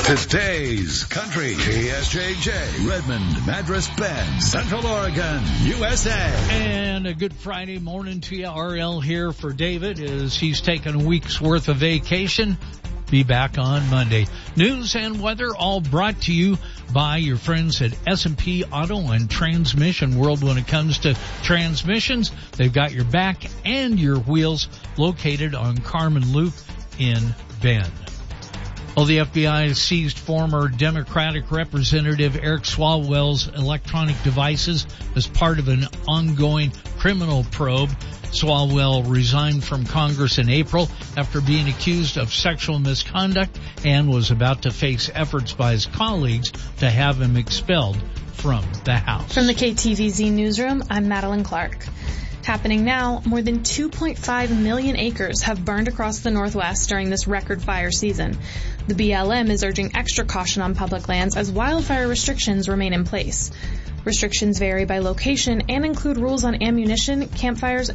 Today's Country, KSJJ, Redmond, Madras Bend, Central Oregon, USA. And a good Friday morning to you. RL here for David as he's taking a week's worth of vacation. Be back on Monday. News and weather all brought to you by your friends at S&P Auto and Transmission World. When it comes to transmissions, they've got your back and your wheels, located on Carmen Loop in Bend. Well, the FBI has seized former Democratic Representative Eric Swalwell's electronic devices as part of an ongoing criminal probe. Swalwell resigned from Congress in April after being accused of sexual misconduct and was about to face efforts by his colleagues to have him expelled from the House. From the KTVZ newsroom, I'm Madeline Clark. Happening now, more than 2.5 million acres have burned across the Northwest during this record fire season. The BLM is urging extra caution on public lands as wildfire restrictions remain in place. Restrictions vary by location and include rules on ammunition, campfires,